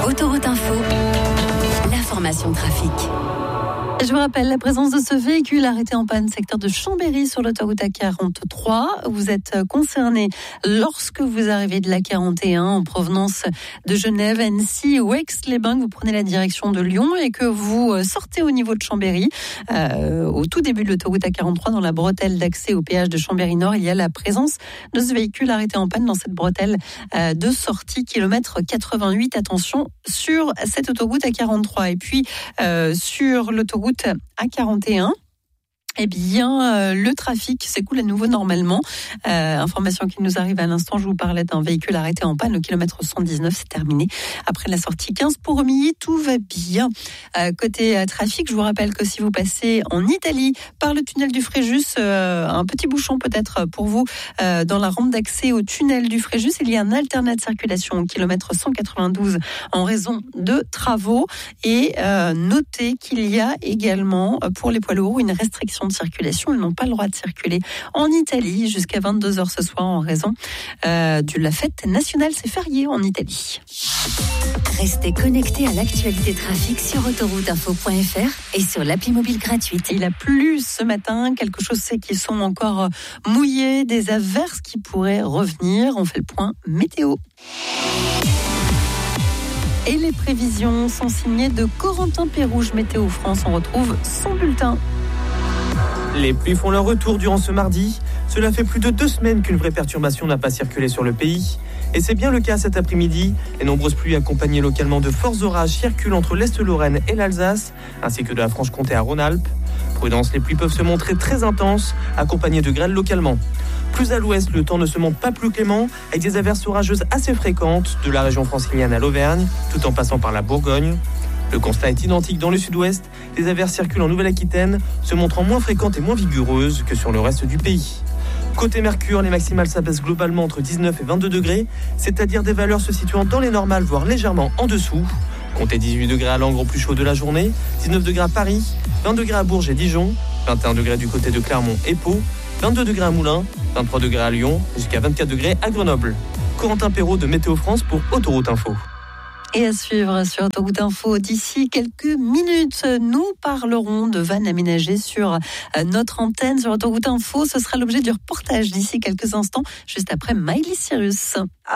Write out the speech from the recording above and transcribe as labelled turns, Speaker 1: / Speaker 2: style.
Speaker 1: Autoroute Info, l'information trafic.
Speaker 2: Je vous rappelle la présence de ce véhicule arrêté en panne secteur de Chambéry sur l'autoroute A43. Vous êtes concerné lorsque vous arrivez de l'A41 en provenance de Genève, Annecy ou Aix-les-Bains, vous prenez la direction de Lyon et que vous sortez au niveau de Chambéry. Au tout début de l'autoroute A43, dans la bretelle d'accès au péage de Chambéry-Nord, il y a la présence de ce véhicule arrêté en panne dans cette bretelle de sortie kilomètre 88. Attention sur cette autoroute A43 et puis sur l'autoroute A41. Eh bien, le trafic s'écoule à nouveau normalement. Information qui nous arrive à l'instant, je vous parlais d'un véhicule arrêté en panne au kilomètre 119, c'est terminé. Après la sortie 15 pour Romilly, tout va bien. Côté trafic, je vous rappelle que si vous passez en Italie par le tunnel du Fréjus, un petit bouchon peut-être pour vous dans la rampe d'accès au tunnel du Fréjus, il y a un alternat de circulation au kilomètre 192 en raison de travaux. Et notez qu'il y a également pour les poids lourds une restriction de circulation. Ils n'ont pas le droit de circuler en Italie jusqu'à 22h ce soir en raison de la fête nationale. C'est férié en Italie.
Speaker 1: Restez connectés à l'actualité trafic sur autorouteinfo.fr et sur l'appli mobile gratuite.
Speaker 2: Il a plu ce matin, quelque chose c'est qu'ils sont encore mouillés, des averses qui pourraient revenir. On fait le point météo. Et les prévisions sont signées de Corentin Pérouge, Météo France. On retrouve son bulletin.
Speaker 3: Les pluies font leur retour durant ce mardi. Cela fait plus de 2 semaines qu'une vraie perturbation n'a pas circulé sur le pays. Et c'est bien le cas cet après-midi. Les nombreuses pluies accompagnées localement de forts orages circulent entre l'Est-Lorraine et l'Alsace, ainsi que de la Franche-Comté à Rhône-Alpes. Prudence, les pluies peuvent se montrer très intenses, accompagnées de grêle localement. Plus à l'ouest, le temps ne se montre pas plus clément, avec des averses orageuses assez fréquentes, de la région francilienne à l'Auvergne, tout en passant par la Bourgogne. Le constat est identique dans le sud-ouest. Les averses circulent en Nouvelle-Aquitaine, se montrant moins fréquentes et moins vigoureuses que sur le reste du pays. Côté Mercure, les maximales s'abaissent globalement entre 19 et 22 degrés, c'est-à-dire des valeurs se situant dans les normales, voire légèrement en dessous. Comptez 18 degrés à Langres au plus chaud de la journée, 19 degrés à Paris, 20 degrés à Bourges et Dijon, 21 degrés du côté de Clermont et Pau, 22 degrés à Moulins, 23 degrés à Lyon, jusqu'à 24 degrés à Grenoble. Corentin Péraud de Météo France pour Autoroute Info.
Speaker 2: Et à suivre sur Autoroute Info, d'ici quelques minutes, nous parlerons de vannes aménagées sur notre antenne sur Autoroute Info. Ce sera l'objet du reportage d'ici quelques instants, juste après Miley Cyrus.